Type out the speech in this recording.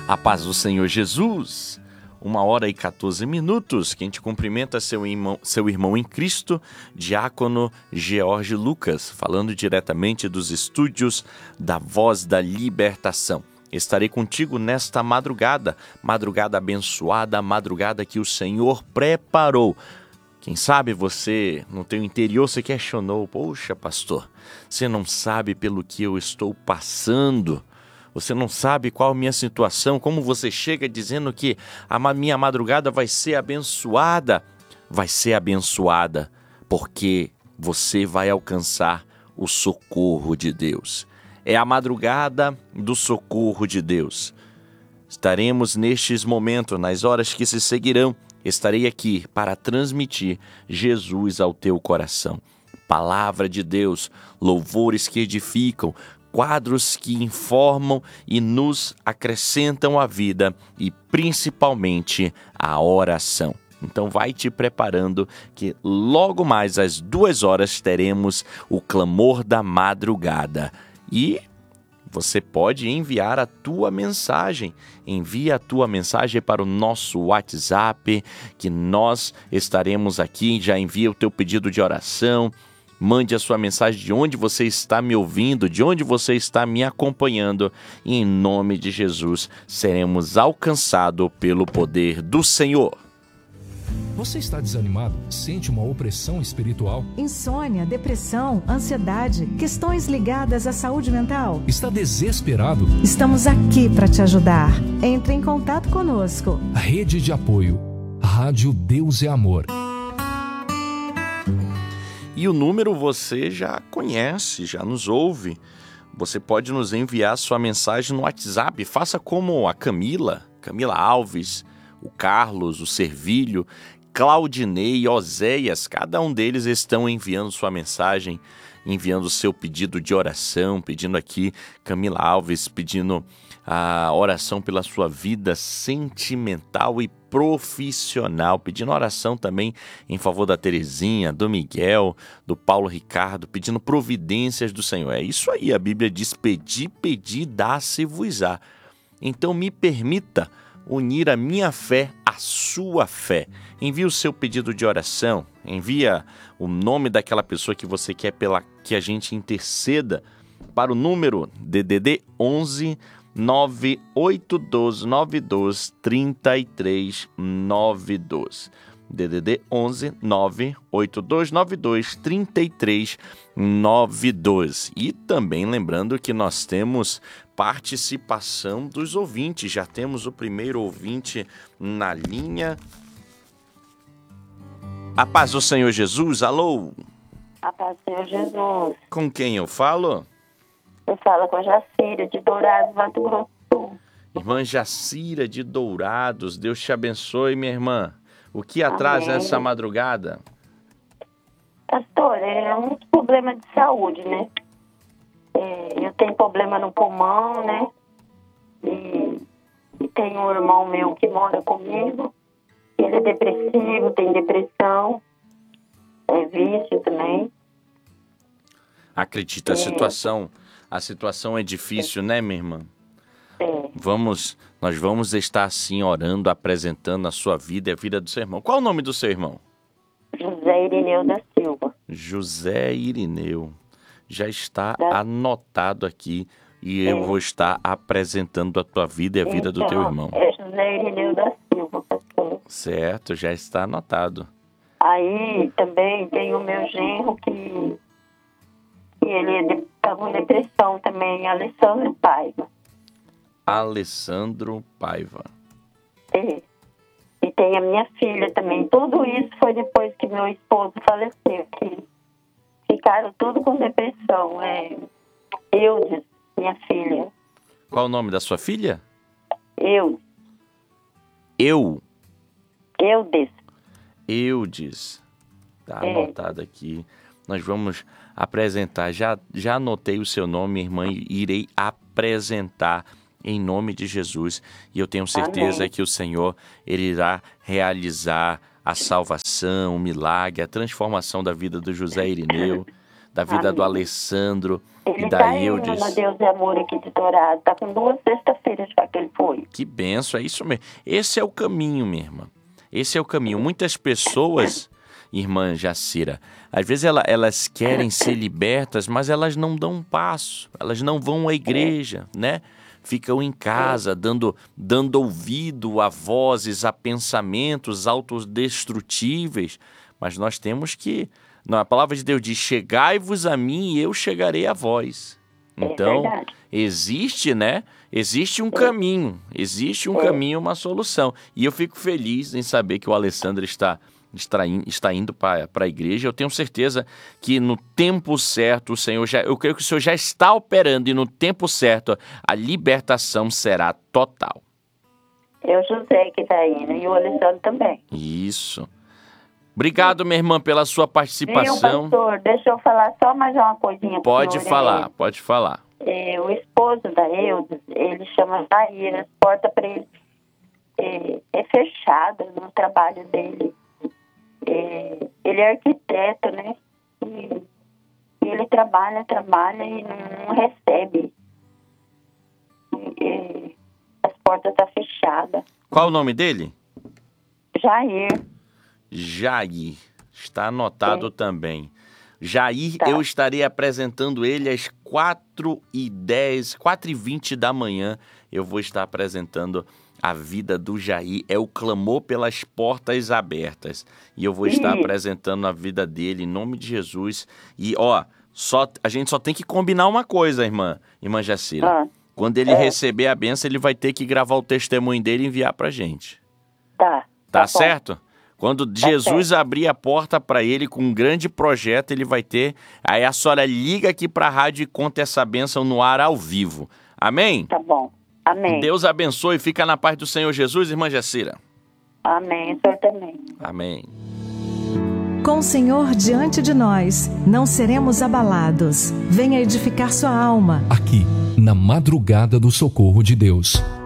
A paz do Senhor Jesus, 1h14. Quem te cumprimenta é seu irmão em Cristo, Diácono George Lucas, falando diretamente dos estúdios da Voz da Libertação. Estarei contigo nesta madrugada abençoada, madrugada que o Senhor preparou. Quem sabe você, no teu interior, se questionou: poxa, pastor, você não sabe pelo que eu estou passando. Você não sabe qual a minha situação, como você chega dizendo que a minha madrugada vai ser abençoada. Vai ser abençoada porque você vai alcançar o socorro de Deus. É a madrugada do socorro de Deus. Estaremos nestes momentos, nas horas que se seguirão, estarei aqui para transmitir Jesus ao teu coração. Palavra de Deus, louvores que edificam, quadros que informam e nos acrescentam a vida e principalmente a oração. Então vai te preparando que logo mais às 2h teremos o clamor da madrugada. E você pode enviar a tua mensagem. Envia a tua mensagem para o nosso WhatsApp, que nós estaremos aqui. Já envia o teu pedido de oração. Mande a sua mensagem de onde você está me ouvindo, de onde você está me acompanhando. E em nome de Jesus, seremos alcançados pelo poder do Senhor. Você está desanimado? Sente uma opressão espiritual? Insônia, depressão, ansiedade, questões ligadas à saúde mental? Está desesperado? Estamos aqui para te ajudar. Entre em contato conosco. Rede de apoio. Rádio Deus é Amor. E o número você já conhece, já nos ouve. Você pode nos enviar sua mensagem no WhatsApp. Faça como a Camila Alves, o Carlos, o Servílio, Claudinei, Oséias. Cada um deles estão enviando sua mensagem, enviando o seu pedido de oração, pedindo aqui, Camila Alves, pedindo a oração pela sua vida sentimental e profissional, pedindo oração também em favor da Terezinha, do Miguel, do Paulo Ricardo, pedindo providências do Senhor. É isso aí, a Bíblia diz: pedi, dá-se-vos-á. Então me permita unir a minha fé à sua fé. Envie o seu pedido de oração, envia o nome daquela pessoa que você quer que a gente interceda para o número DDD 11 9812 92 33 92. DDD 11 982 92 33 92. E também lembrando que nós temos participação dos ouvintes. Já temos o primeiro ouvinte na linha. A paz do Senhor Jesus, alô? A paz do Senhor Jesus. Com quem eu falo? Eu falo com a Jacira, de Dourados, Mato Grosso do Sul. Irmã Jacira de Dourados, Deus te abençoe, minha irmã. O que atrás nessa madrugada? Pastor, é um problema de saúde, né? Eu tenho problema no pulmão, né? E tem um irmão meu que mora comigo. Ele é depressivo, tem depressão, é vício também. Acredita, a situação é difícil, né, minha irmã? É. Nós vamos estar assim orando, apresentando a sua vida e a vida do seu irmão. Qual o nome do seu irmão? José Irineu da Silva. José Irineu. Já está anotado aqui e eu vou estar apresentando a tua vida e a vida do teu irmão. É José Irineu da Silva, pastor. Certo, já está anotado. Aí também tem o meu genro que ele está com depressão também, Alessandro Paiva. Alessandro Paiva. É. E tem a minha filha também. Tudo isso foi depois que meu esposo faleceu, que ficaram tudo com depressão. Eudes, minha filha. Qual o nome da sua filha? Eudes. Eudes. Está anotado aqui. Nós vamos apresentar. Já anotei o seu nome, irmã, e irei apresentar em nome de Jesus. E eu tenho certeza que o Senhor ele irá realizar a salvação, o milagre, a transformação da vida do José Irineu, da vida do Amém. Alessandro Ele e da tá indo Eudes. na Deus e Amor aqui de Dourado. Tá com 2 sextas-feiras já que ele foi. Que benção, é isso mesmo. Esse é o caminho, minha irmã. Esse é o caminho. Muitas pessoas, irmã Jacira, às vezes elas querem ser libertas, mas elas não dão um passo. Elas não vão à igreja, né? Ficam em casa, dando ouvido a vozes, a pensamentos autodestrutíveis. Mas nós temos que... A palavra de Deus diz, chegai-vos a mim e eu chegarei a vós. Então, existe, né? Existe um caminho, uma solução. E eu fico feliz em saber que o Alessandro está indo para a igreja. Eu tenho certeza que no tempo certo, o Senhor eu creio que o Senhor já está operando e no tempo certo a libertação será total. É o José que está indo e o Alessandro também. Isso. Obrigado, minha irmã, pela sua participação. Viu, pastor? Deixa eu falar só mais uma coisinha. Pode falar, pode falar. O esposo da Eudes, ele chama Jair, as portas para ele é fechada no trabalho dele. Ele é arquiteto, né? E ele trabalha e não recebe. As portas estão fechadas. Qual o nome dele? Jair. Jair. Está anotado também. Jair, Tá. eu estarei apresentando ele às 4h10, 4h20 da manhã. Eu vou estar apresentando a vida do Jair. É o clamor pelas portas abertas. E eu vou estar apresentando a vida dele em nome de Jesus. E, a gente só tem que combinar uma coisa, irmã Jacira. Quando ele receber a bênção, ele vai ter que gravar o testemunho dele e enviar pra gente. Tá certo? Quando Jesus abrir a porta para ele com um grande projeto, ele vai ter. Aí a senhora liga aqui para a rádio e conta essa bênção no ar ao vivo. Amém? Tá bom. Amém. Deus abençoe e fica na paz do Senhor Jesus, irmã Jacira. Amém. O senhor também. Amém. Com o Senhor diante de nós, não seremos abalados. Venha edificar sua alma. Aqui, na madrugada do socorro de Deus.